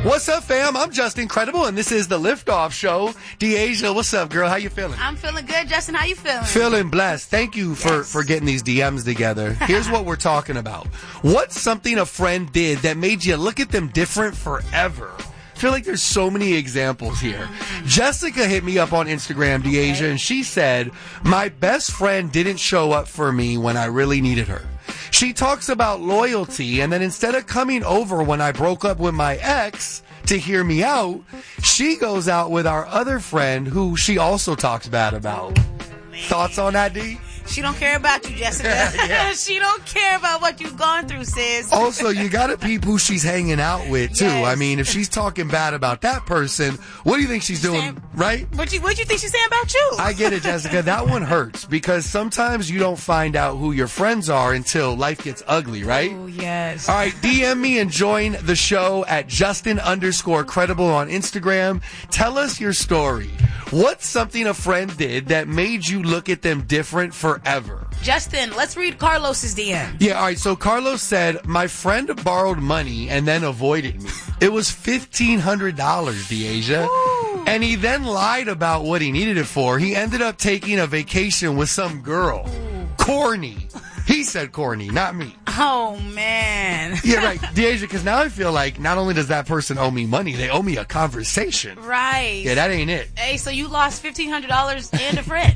What's up, fam? I'm Justin Credible, and this is the Liftoff Show. Deasia, what's up, girl? How you feeling? I'm feeling good, Justin. How you feeling? Feeling blessed. Thank you for getting these DMs together. Here's what we're talking about. What's something a friend did that made you look at them different forever? I feel like there's so many examples here. Jessica hit me up on Instagram, Deasia, and she said, my best friend didn't show up for me when I really needed her. She talks about loyalty, and then instead of coming over when I broke up with my ex to hear me out, she goes out with our other friend who she also talks bad about. Thoughts on that, D? She don't care about you, Jessica. Yeah. She don't care about what you've gone through, sis. Also, you gotta peep who she's hanging out with, too. Yes. I mean, if she's talking bad about that person, what do you think she's doing, right? What you think she's saying about you? I get it, Jessica. That one hurts because sometimes you don't find out who your friends are until life gets ugly, right? Oh, yes. All right, DM me and join the show at Justin_Credible on Instagram. Tell us your story. What's something a friend did that made you look at them different forever? Justin, let's read Carlos's DM. Yeah, all right. So Carlos said, my friend borrowed money and then avoided me. It was $1,500, Deasia. Ooh. And he then lied about what he needed it for. He ended up taking a vacation with some girl. Ooh. Corny. He said corny, not me. Oh, man. Yeah, right. Deasia, because now I feel like not only does that person owe me money, they owe me a conversation. Right. Yeah, that ain't it. Hey, so you lost $1,500 and a friend.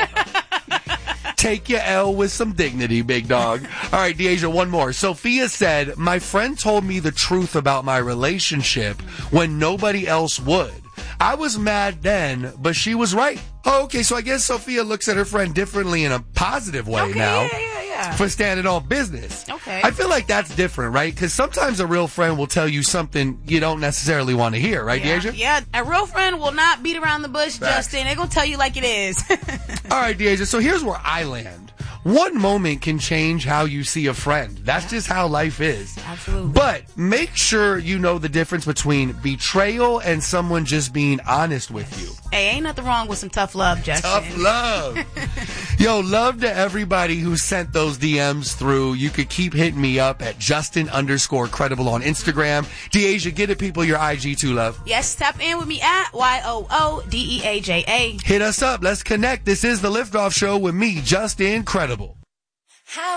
Yeah, take your L with some dignity, big dog. All right, Deasia, one more. Sophia said, my friend told me the truth about my relationship when nobody else would. I was mad then, but she was right. Oh, okay, so I guess Sophia looks at her friend differently in a positive way now. Yeah. For standing on business. Okay. I feel like that's different, right? Because sometimes a real friend will tell you something you don't necessarily want to hear, right, Deasia? Yeah, a real friend will not beat around the bush, Justin. They're going to tell you like it is. All right, Deasia, so here's where I land. One moment can change how you see a friend. That's just how life is. Absolutely. But make sure you know the difference between betrayal and someone just being honest with you. Hey, ain't nothing wrong with some tough love, Justin. Tough love. Yo, love to everybody who sent those DMs through. You could keep hitting me up at Justin_Credible on Instagram. Deasia, get it, people, your IG too, love. Yes, tap in with me at YOODEAJA. Hit us up. Let's connect. This is the Liftoff Show with me, Justin Credible.